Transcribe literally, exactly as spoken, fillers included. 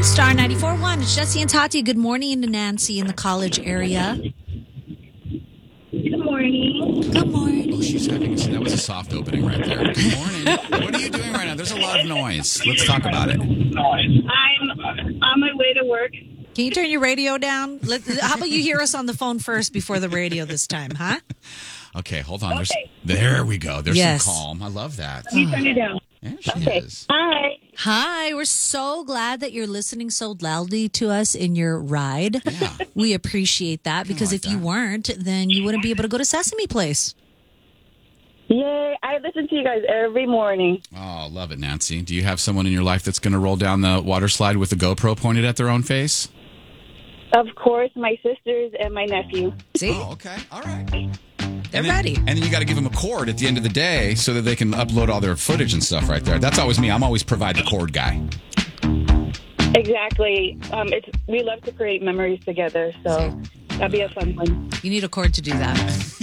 Star ninety-four point one. It's Jesse and Tati. Good morning to Nancy in the college area. Good morning. Good morning. Oh, she's having a, that was a soft opening right there. Good morning. What are you doing right now? There's a lot of noise. Let's talk about it. I'm on my way to work. Can you turn your radio down? Let, how about you hear us on the phone first before the radio this time, huh? Okay, hold on. There's, Okay. there we go. There's Yes. some calm. I love that. Let me turn it down. There she Okay. is. Hi. Hi, we're so glad that you're listening so loudly to us in your ride. Yeah. We appreciate that because like if you that. weren't, then you wouldn't be able to go to Sesame Place. Yay. I listen to you guys every morning. Oh, love it, Nancy. Do you have someone in your life that's going to roll down the water slide with a GoPro pointed at their own face? Of course, my sisters and my nephew. See? Oh, okay. All right. They're and then, ready. And then you got to give them a cord at the end of the day so that they can upload all their footage and stuff right there. That's always me. I'm always provide the cord guy. Exactly. Um, it's we love to create memories together, so that'd be a fun one. You need a cord to do that.